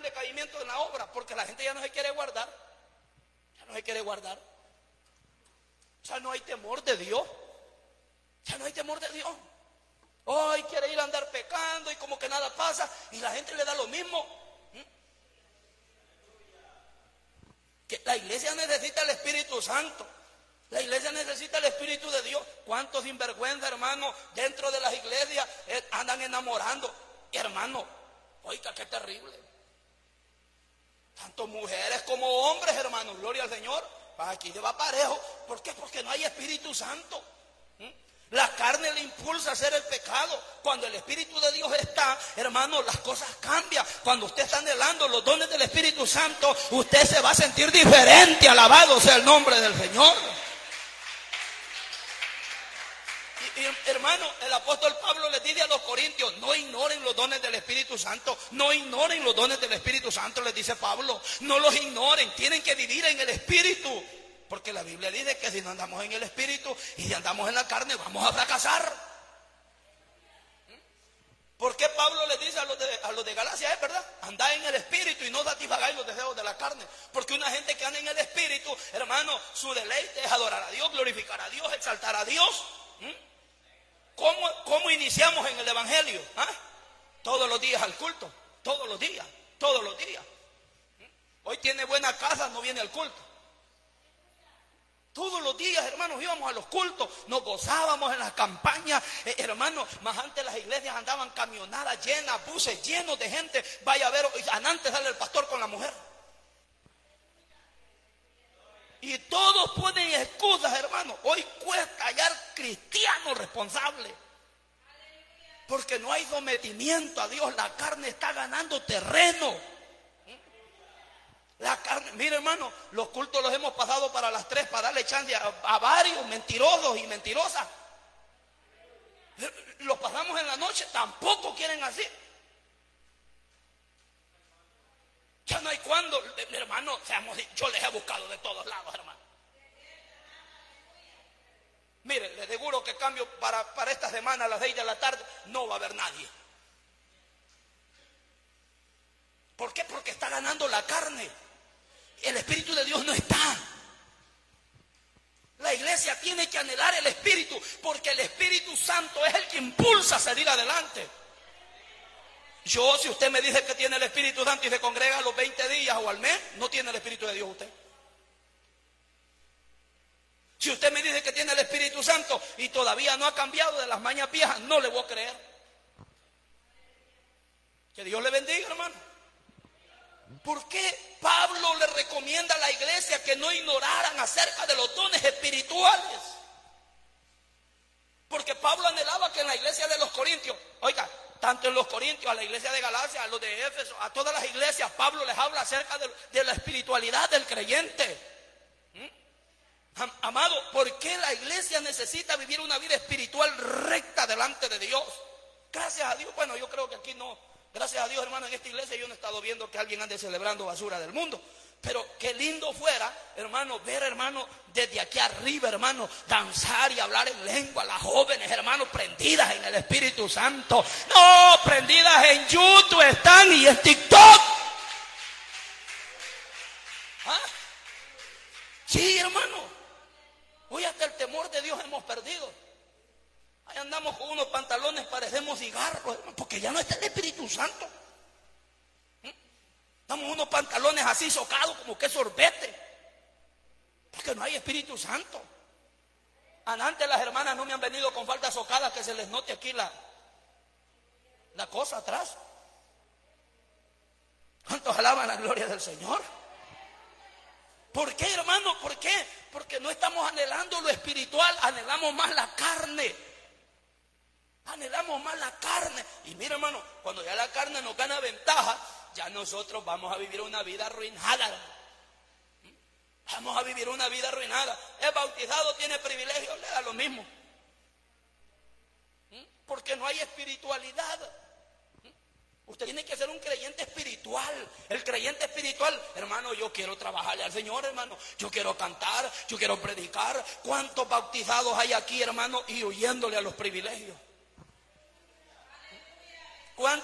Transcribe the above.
decaimiento en la obra, porque la gente ya no se quiere guardar. Ya no se quiere guardar. O sea, no hay temor de Dios. Ya no hay temor de Dios. Hoy quiere ir a andar pecando y como que nada pasa y la gente le da lo mismo. Que la iglesia necesita el Espíritu Santo. La iglesia necesita el Espíritu de Dios. ¿Cuántos sinvergüenza, hermano, dentro de las iglesias andan enamorando? Hermano, oiga, qué terrible. Tanto mujeres como hombres, hermano, gloria al Señor. Aquí le va parejo. ¿Por qué? Porque no hay Espíritu Santo. La carne le impulsa a hacer el pecado. Cuando el Espíritu de Dios está, hermano, las cosas cambian. Cuando usted está anhelando los dones del Espíritu Santo, usted se va a sentir diferente. Alabado sea el nombre del Señor. Y hermano, el apóstol Pablo les dice a los corintios: no ignoren los dones del Espíritu Santo. No ignoren los dones del Espíritu Santo, les dice Pablo. No los ignoren, tienen que vivir en el Espíritu. Porque la Biblia dice que si no andamos en el Espíritu y si andamos en la carne, vamos a fracasar. ¿Por qué Pablo les dice a los de Galacia? Es verdad, andad en el Espíritu y no satisfagáis los deseos de la carne. Porque una gente que anda en el Espíritu, hermano, su deleite es adorar a Dios, glorificar a Dios, exaltar a Dios. ¿Cómo iniciamos en el Evangelio? Todos los días al culto, todos los días. Hoy tiene buena casa, no viene al culto. Todos los días, hermanos, íbamos a los cultos, nos gozábamos en las campañas, hermanos. Más antes las iglesias andaban camionadas llenas, buses llenos de gente. Vaya a ver, antes sale el pastor con la mujer. Y todos ponen excusas, hermanos. Hoy cuesta hallar cristianos responsables. Porque no hay sometimiento a Dios. La carne está ganando terreno. La carne, mire, hermano, los cultos los hemos pasado para las 3 para darle chance a varios mentirosos y mentirosas. Los pasamos en la noche, tampoco quieren así. Ya no hay cuando, hermano, yo les he buscado de todos lados, hermano. Mire, les aseguro que cambio para esta semana a las 6 de la tarde, no va a haber nadie. ¿Por qué? Porque está ganando la carne. El Espíritu de Dios no está. La iglesia tiene que anhelar el Espíritu, porque el Espíritu Santo es el que impulsa a salir adelante. Si usted me dice que tiene el Espíritu Santo y se congrega a los 20 días o al mes, no tiene el Espíritu de Dios usted. Si usted me dice que tiene el Espíritu Santo y todavía no ha cambiado de las mañas viejas, no le voy a creer. Que Dios le bendiga, hermano. ¿Por qué Pablo le recomienda a la iglesia que no ignoraran acerca de los dones espirituales? Porque Pablo anhelaba que en la iglesia de los Corintios, oiga, tanto en los Corintios, a la iglesia de Galacia, a los de Éfeso, a todas las iglesias, Pablo les habla acerca de la espiritualidad del creyente. Amado, ¿por qué la iglesia necesita vivir una vida espiritual recta delante de Dios? Gracias a Dios, bueno, yo creo que aquí no. Gracias a Dios, hermano, en esta iglesia yo no he estado viendo que alguien ande celebrando basura del mundo. Pero qué lindo fuera, hermano, ver, hermano, desde aquí arriba, hermano, danzar y hablar en lengua. Las jóvenes, hermano, prendidas en el Espíritu Santo. No, prendidas en YouTube están y en TikTok. Sí, hermano. Hoy hasta el temor de Dios hemos perdido. Ahí andamos con unos pantalones, parecemos cigarros, hermano, porque ya no está el Espíritu Santo. Estamos unos pantalones así socados como que sorbete, porque no hay Espíritu Santo. Antes las hermanas no me han venido con falda socada, que se les note aquí la cosa atrás. ¿Cuántos alaban la gloria del Señor? ¿Por qué, hermano? ¿Por qué? Porque no estamos anhelando lo espiritual, anhelamos más la carne. Anhelamos más la carne. Y mira, hermano, cuando ya la carne nos gana ventaja, ya nosotros vamos a vivir una vida arruinada. Vamos a vivir una vida arruinada. El bautizado tiene privilegios, le da lo mismo. Porque no hay espiritualidad. Usted tiene que ser un creyente espiritual. El creyente espiritual, hermano, yo quiero trabajarle al Señor, hermano. Yo quiero cantar, yo quiero predicar. ¿Cuántos bautizados hay aquí, hermano? Y huyéndole a los privilegios.